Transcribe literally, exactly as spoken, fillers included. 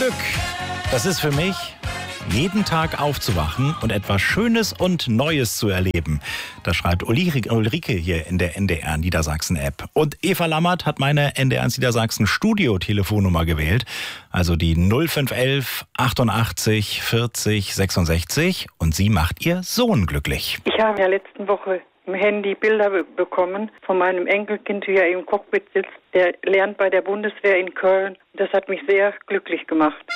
Glück, das ist für mich, jeden Tag aufzuwachen und etwas Schönes und Neues zu erleben. Das schreibt Ulrike hier in der N D R Niedersachsen-App. Und Eva Lammert hat meine N D R Niedersachsen Studio-Telefonnummer gewählt. Also die null fünf elf achtundachtzig vierzig sechsundsechzig. Und sie macht ihr Sohn glücklich. Ich habe ja letzte Woche im Handy Bilder be- bekommen von meinem Enkelkind, wie er im Cockpit sitzt. Der lernt bei der Bundeswehr in Köln. Das hat mich sehr glücklich gemacht.